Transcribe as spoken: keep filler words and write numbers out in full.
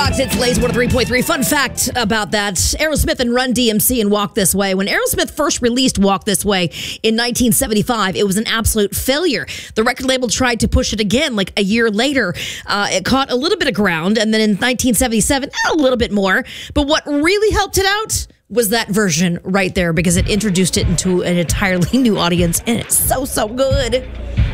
Rocks, it's Lays one oh three point three. Fun fact about that, Aerosmith and Run D M C and Walk This Way. When Aerosmith first released Walk This Way in nineteen seventy-five, it was an absolute failure. The record label tried to push it again like a year later. Uh, it caught a little bit of ground, and then in nineteen seventy-seven, a little bit more. But what really helped it out was that version right there, because it introduced it into an entirely new audience, and it's so, so good.